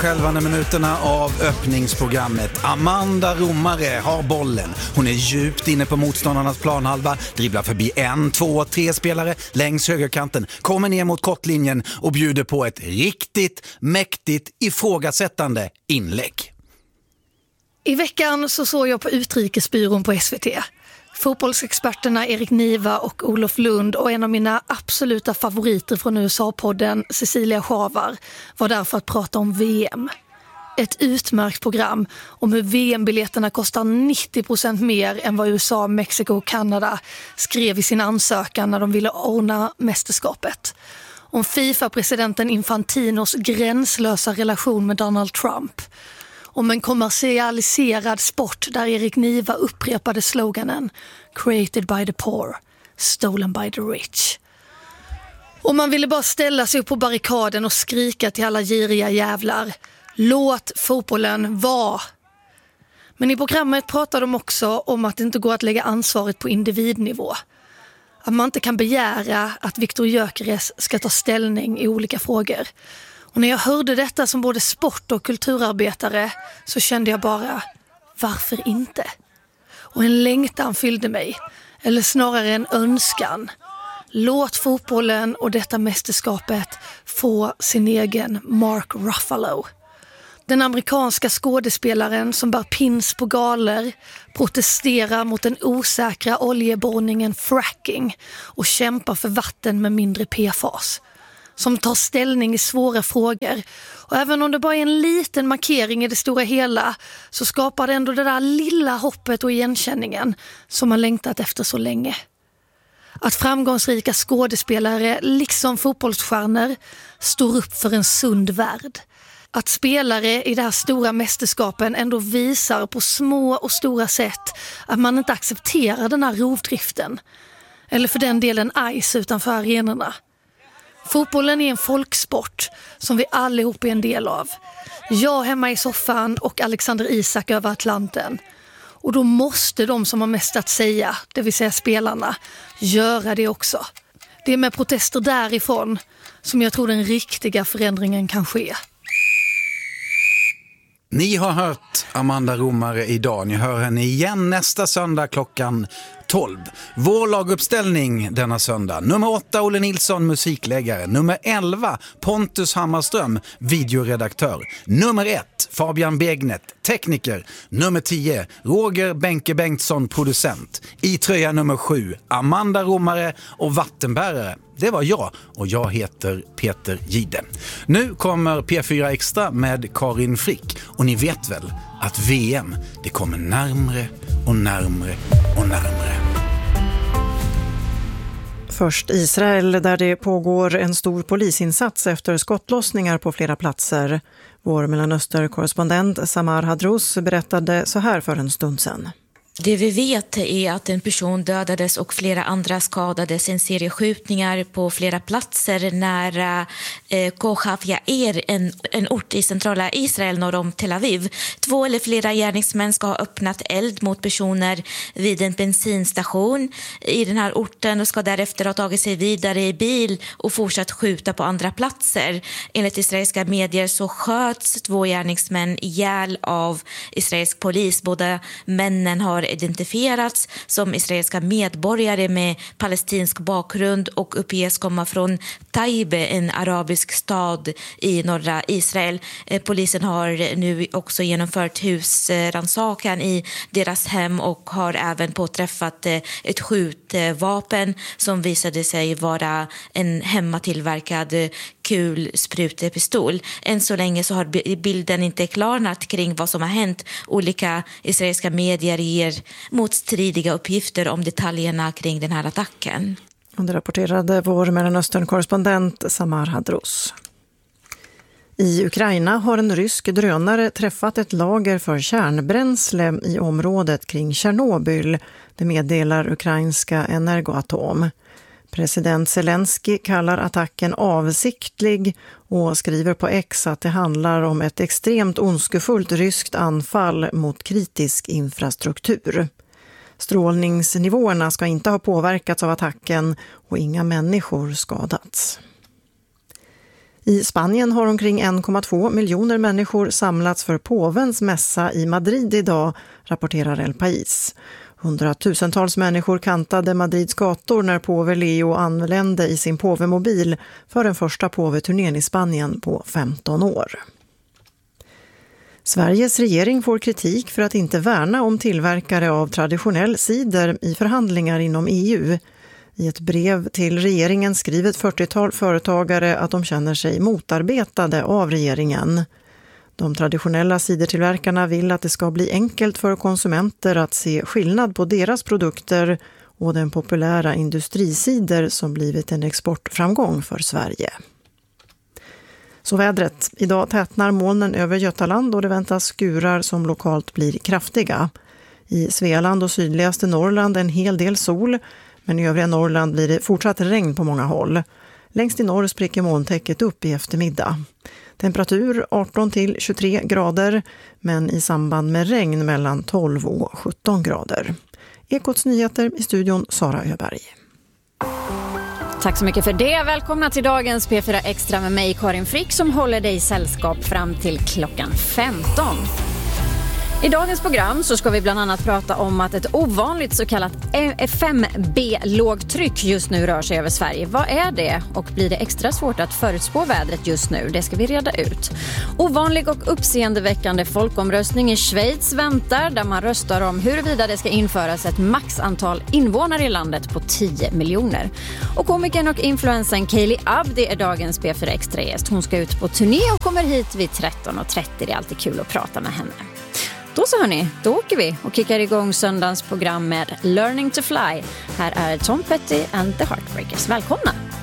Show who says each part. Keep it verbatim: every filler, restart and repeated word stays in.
Speaker 1: skälvande minuterna av öppningsprogrammet. Amanda Romare har bollen. Hon är djupt inne på motståndarnas planhalva, dribblar förbi en, två, tre spelare längs högerkanten, kommer ner mot kortlinjen och bjuder på ett riktigt, mäktigt, ifrågasättande inlägg.
Speaker 2: I veckan så såg jag på Utrikesbyrån på S V T. Fotbollsexperterna Erik Niva och Olof Lund och en av mina absoluta favoriter från U S A-podden, Cecilia Schavar, var där för att prata om V M. Ett utmärkt program om hur V M-biljetterna kostar nittio procent mer än vad U S A, Mexiko och Kanada skrev i sin ansökan när de ville ordna mästerskapet. Om FIFA-presidenten Infantinos gränslösa relation med Donald Trump. Om en kommersialiserad sport där Erik Niva upprepade sloganen "Created by the poor, stolen by the rich". Och man ville bara ställa sig upp på barrikaden och skrika till alla giriga jävlar: låt fotbollen vara. Men i programmet pratar de också om att det inte går att lägga ansvaret på individnivå. Att man inte kan begära att Viktor Gyökeres ska ta ställning i olika frågor. Och när jag hörde detta som både sport- och kulturarbetare så kände jag bara, varför inte? Och en längtan fyllde mig, eller snarare en önskan. Låt fotbollen och detta mästerskapet få sin egen Mark Ruffalo. Den amerikanska skådespelaren som bär pins på galer, protesterar mot den osäkra oljeborrningen fracking och kämpar för vatten med mindre P F A S. Som tar ställning i svåra frågor. Och även om det bara är en liten markering i det stora hela så skapar det ändå det där lilla hoppet och igenkänningen som man längtat efter så länge. Att framgångsrika skådespelare, liksom fotbollsstjärnor, står upp för en sund värld. Att spelare i det här stora mästerskapen ändå visar på små och stora sätt att man inte accepterar den här rovdriften. Eller för den delen ice utanför arenorna. Fotbollen är en folksport som vi allihop är en del av. Jag hemma i soffan och Alexander Isak över Atlanten. Och då måste de som har mest att säga, det vill säga spelarna, göra det också. Det är med protester därifrån som jag tror den riktiga förändringen kan ske.
Speaker 1: Ni har hört Amanda Romare idag. Ni hör henne igen nästa söndag klockan tolv. Vår laguppställning denna söndag: nummer åtta Olle Nilsson, musikläggare; nummer elva Pontus Hammarström, videoredaktör; nummer ett Fabian Begnet, tekniker; nummer tio Roger Benke Bengtsson, producent; i tröja nummer sju Amanda Romare och vattenbärare. Det var jag, och jag heter Peter Gide. Nu kommer P fyra Extra med Karin Frick, och ni vet väl att V M, det kommer närmre och närmre och närmre.
Speaker 3: Först Israel, där det pågår en stor polisinsats efter skottlossningar på flera platser. Vår Mellanöstern-korrespondent Samar Hadrous berättade så här för en stund sedan.
Speaker 4: Det vi vet är att en person dödades och flera andra skadades i en serie skjutningar på flera platser nära eh, Kochav Yair, en, en ort i centrala Israel norr om Tel Aviv. Två eller flera gärningsmän ska ha öppnat eld mot personer vid en bensinstation i den här orten och ska därefter ha tagit sig vidare i bil och fortsatt skjuta på andra platser. Enligt israeliska medier så sköts två gärningsmän ihjäl av israelisk polis. Båda männen har identifierats som israeliska medborgare med palestinsk bakgrund och uppges komma från Taibe, en arabisk stad i norra Israel. Polisen har nu också genomfört husrannsakan i deras hem och har även påträffat ett skjutvapen som visade sig vara en hemmatillverkad kulsprutepistol. Än så länge så har bilden inte klarnat kring vad som har hänt. Olika israeliska medier ger motstridiga uppgifter om detaljerna kring den här attacken.
Speaker 3: Och det rapporterade vår Mellanöstern-korrespondent Samar Hadrous. I Ukraina har en rysk drönare träffat ett lager för kärnbränsle i området kring Tjernobyl. Det meddelar ukrainska Energoatom. President Zelensky kallar attacken avsiktlig och skriver på X att det handlar om ett extremt ondskefullt ryskt anfall mot kritisk infrastruktur. Strålningsnivåerna ska inte ha påverkats av attacken och inga människor skadats. I Spanien har omkring en komma två miljoner människor samlats för påvens mässa i Madrid idag, rapporterar El País. Hundratusentals människor kantade Madrids gator när påve Leo anlände i sin påvemobil för den första påveturnén i Spanien på femton år. Sveriges regering får kritik för att inte värna om tillverkare av traditionell cider i förhandlingar inom E U. I ett brev till regeringen skriver ett fyrtiotal företagare att de känner sig motarbetade av regeringen. De traditionella cidertillverkarna vill att det ska bli enkelt för konsumenter att se skillnad på deras produkter och den populära industricider som blivit en exportframgång för Sverige. Så vädret. Idag tätnar molnen över Götaland och det väntas skurar som lokalt blir kraftiga. I Svealand och sydligaste Norrland en hel del sol, men i övriga Norrland blir det fortsatt regn på många håll. Längst i norr spricker molntäcket upp i eftermiddag. Temperatur arton till tjugotre grader, men i samband med regn mellan tolv och sjutton grader. Ekots nyheter i studion Sara Öberg.
Speaker 5: Tack så mycket för det. Välkomna till dagens P fyra Extra med mig Karin Frick som håller dig i sällskap fram till klockan femton. I dagens program så ska vi bland annat prata om att ett ovanligt så kallat fem B-lågtryck just nu rör sig över Sverige. Vad är det och blir det extra svårt att förutspå vädret just nu? Det ska vi reda ut. Ovanlig och uppseendeväckande folkomröstning i Schweiz väntar där man röstar om huruvida det ska införas ett maxantal invånare i landet på tio miljoner. Och komikern och influensen Kaylee Abdi är dagens P fyra Extra gäst. Hon ska ut på turné och kommer hit vid tretton och trettio. Det är alltid kul att prata med henne. Då så hörni, då åker vi och kickar igång söndagens program med Learning to Fly. Här är Tom Petty and the Heartbreakers. Välkomna!